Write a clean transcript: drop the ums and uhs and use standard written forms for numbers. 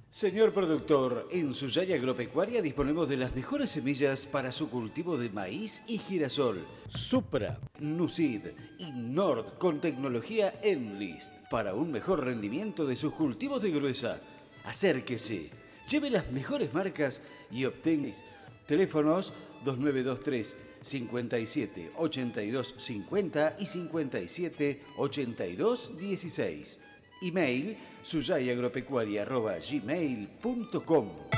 Señor productor, en Suyay Agropecuaria disponemos de las mejores semillas para su cultivo de maíz y girasol. Supra, Nucid y Nord con tecnología Enlist para un mejor rendimiento de sus cultivos de gruesa. Acérquese, lleve las mejores marcas y obtenga teléfonos 2923 57 82 50 y 57 82 16. Email suyayagropecuaria@gmail.com.